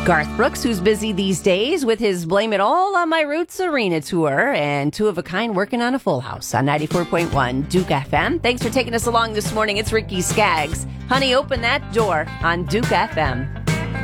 Garth Brooks, who's busy these days with his Blame It All on My Roots Arena tour, and Two of a Kind working on a Full House on 94.1 Duke FM. Thanks for taking us along this morning. It's Ricky Skaggs. Honey, open that door on Duke FM.